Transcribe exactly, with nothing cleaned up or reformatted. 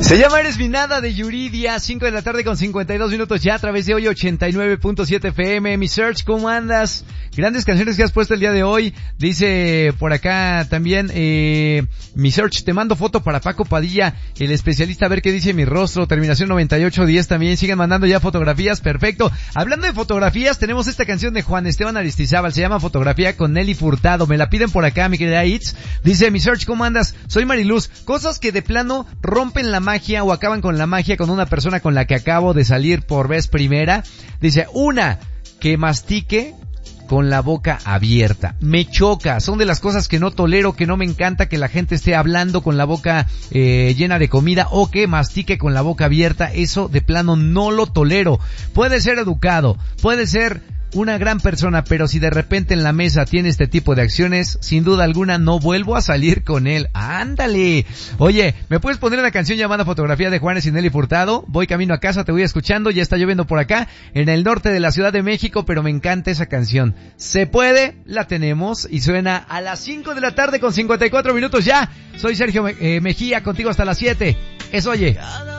Se llama Eres mi nada de Yuridia, cinco de la tarde con cincuenta y dos minutos ya a través de hoy ochenta y nueve punto siete F M. Mi Search, ¿cómo andas? Grandes canciones que has puesto el día de hoy. Dice por acá también, eh, Mi Search, te mando foto para Paco Padilla, el especialista, a ver qué dice mi rostro. Terminación noventa y ocho diez también. Siguen mandando ya fotografías, perfecto. Hablando de fotografías, tenemos esta canción de Juan Esteban Aristizábal, se llama Fotografía con Nelly Furtado. Me la piden por acá, mi querida Itz. Dice, Mi Search, ¿cómo andas? Soy Mariluz. Cosas que de plano rompen la magia o acaban con la magia con una persona con la que acabo de salir por vez primera. Dice, una, que mastique con la boca abierta. Me choca, son de las cosas que no tolero, que no me encanta que la gente esté hablando con la boca eh, llena de comida o que mastique con la boca abierta. Eso de plano no lo tolero. Puede ser educado, puede ser una gran persona, pero si de repente en la mesa tiene este tipo de acciones, sin duda alguna no vuelvo a salir con él. ¡Ándale! Oye, ¿me puedes poner una canción llamada Fotografía de Juanes y Nelly Furtado? Voy camino a casa, te voy escuchando, ya está lloviendo por acá, en el norte de la Ciudad de México, pero me encanta esa canción. ¿Se puede? La tenemos y suena a las cinco de la tarde con cincuenta y cuatro minutos ya. Soy Sergio eh, Mejía, contigo hasta las siete. Es Oye.